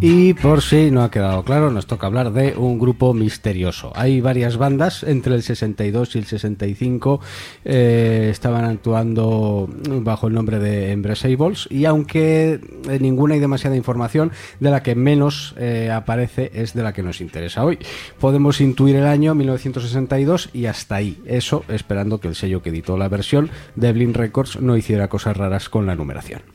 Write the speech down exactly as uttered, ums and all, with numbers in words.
Y por si no ha quedado claro, nos toca hablar de un grupo misterioso. Hay varias bandas, entre el sesenta y dos y el sesenta y cinco eh, estaban actuando bajo el nombre de Embraceables, y aunque de ninguna hay demasiada información, de la que menos eh, aparece es de la que nos interesa hoy. Podemos intuir el año mil novecientos sesenta y dos y hasta ahí, eso esperando que el sello que editó la versión, Devlin Records, no hiciera cosas raras con la numeración.